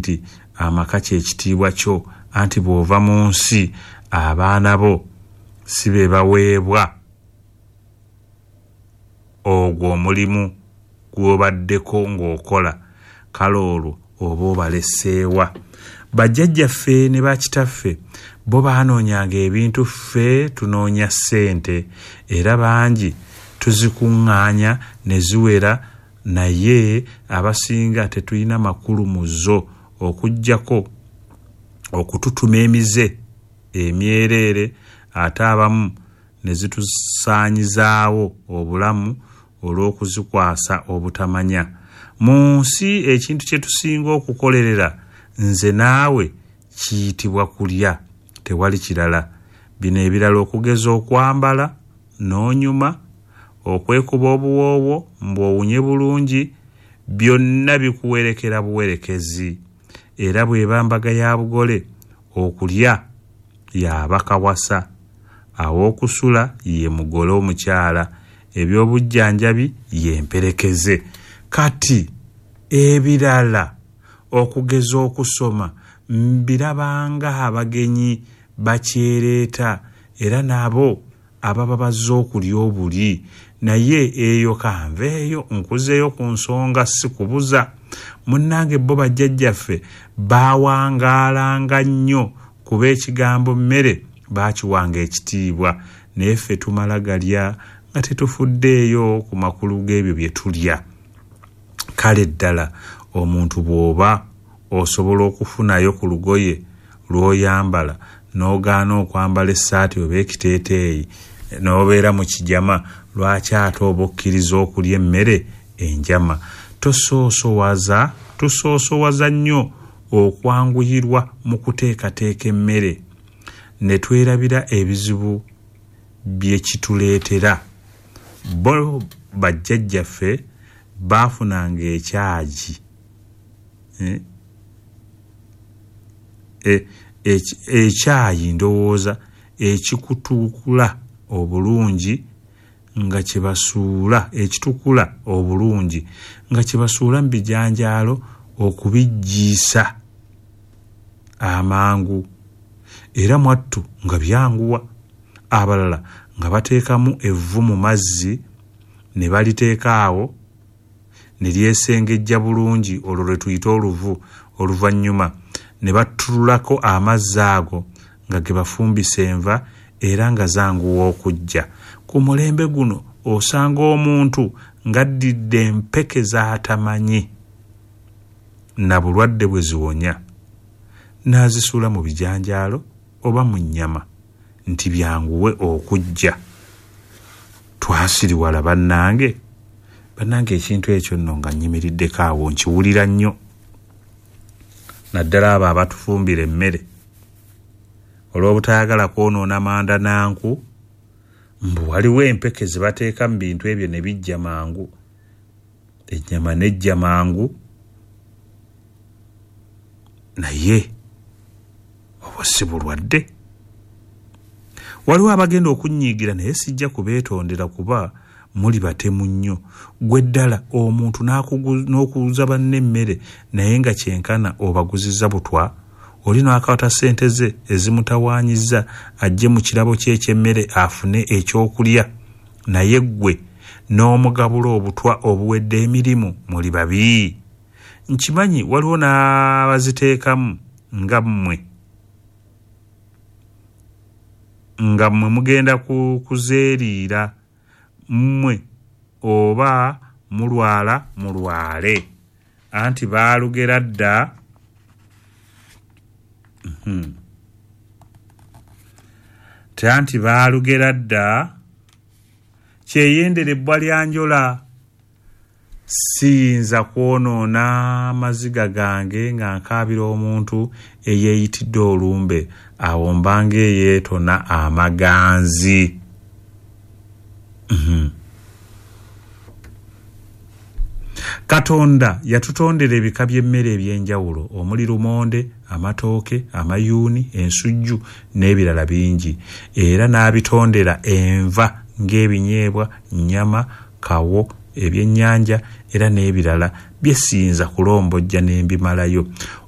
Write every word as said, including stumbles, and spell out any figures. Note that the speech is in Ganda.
nti amaka kye ekitiibwa kyo, anti bw'ova mu nsi abaana bo si be baweebwa ogwo omulimu gw'obaddeko ng'okola, kale olwo oba obalesseewa. Bajjajjaffe ne bakitaffe bo baanoonyanga ebintu, ffe tunoonya ssente, era bangi tuzikuŋŋaanya ne ziwera, naye abasinga tetulina makulu mu zo okuggyako okututuma emize emyereere, ate abamu ne zitusaanyizaawo obulamu olw'okuzikwasa obutamanya. Mu nsi ekintu kye tusinga okukolerera nze naawe kiyitibwa kulya, tewali kirala. Bino ebirala okugeza okwambala n'onyuma, okwekuba obuwoowo mbw'owunye bulungi, byonna bikuwerekera buwerekezi. Era bw'eba mbaga ya bugole, okulya y'aba kawasa, aw'okusula ye mugole omukyala, eby'obujjanjabi ye mperekeze. Kati ebirala okugeza okusoma mbirabanga abagenyi bakyereeta, era nabo ababa bazze okulya obuli, naye eyo kanveeyo nkuzeeyo ku nsonga si kubuza. Munnange bo bajjajjaffe baawangaalanga nnyo kuba ekigambo mmere baakiwanga ekitiibwa, naye ffe tumala galya nga tetufuddeeyo ku makulu g'ebyo bye tulya. Kale ddala omuntu bw'oba osobola okufunayo ku lugoye lw'oyambala n'ogaana okwambala essaati oba ekiteeteeyi n'obeera mu kijama, lwaki ate oba okkiriza okulya emmere enjama? Tosoosowaza, tusoosowaza nnyo okwanguyirwa mu kuteekateeka emmere ne twerabira ebizibu bye kituleetera. Bo bajjajjaffe baafunanga ekyagi, eh? E, e, ekyayi ndowooza ekikutukula obulungi nga kyebasuula, ekitukula obulungi nga kyebasuula mu bijanjaalo okubijjiisa amangu, era mwattu nga byanguwa. Abalala nga bateekamu evvu mu mazzi ne baliteeka awo ne lyesengejja bulungi, olwo lwe tuyita oluvu. Oluvannyuma ne batululako amazzi ago nga ge bafumbisa enva, era nga zanguwa okujja. Ku mulembe guno osanga omuntu ng'addidde empeke z'atamanyi na bulwadde bwe ziwonya, n'azisuula mu bijanjaalo oba mu nnyama nti byanguwe okujja. Twasiriwala bannange, bannange ekintu ekyo nno nga nnyimiriddeko awo nkiwulira nnyo, naddala abo abatufumbira emmere olw'obutayagala kwonoona manda nanku, mbu waliwo empeke ze bateeka mu bintu ebyo ne bijja mangu, ennyama nejja mangu, naye obwo si bulwadde. Waliwo abagenda okunnyiigira, naye sijja kubeetondera kuba muli batemu nnyo. Gwe ddala omuntu n'okuguza banne emmere naye nga kyenkana obaguziza butwa, oli n'akawata ssente ze ezimutawaanyizza ajje mu kirabo ky'ekyemmere afune ekyokulya, naye ggwe n'omugabula obutwa obuwedde emirimu, muli babi. Nkimanyi waliwo n'abaziteekamu nga mmwe nga mmwe mugenda ku kuzeeriira, mmwe oba mulwala mulwale, anti baalugera dda. Mm-hmm. Tanti baalugera dda, kyeyendere ebbwa lya njola. Siyinza kwonoona amaziga gange nga nkaabira omuntu eyeeyitidde olumbe, awo mbanga eyeetona amaganzi. Mm-hmm. Katonda yatutondera ebika by'emmere eby'enjawulo omuli lumonde, amatooke, amayuuni, ensujju n'ebirala bingi, era n'abitondera enva ng'ebinyeebwa, nnyama, kawo, ebyennyanja era n'ebirala bye siyinza kulombojja ne mbimalayo.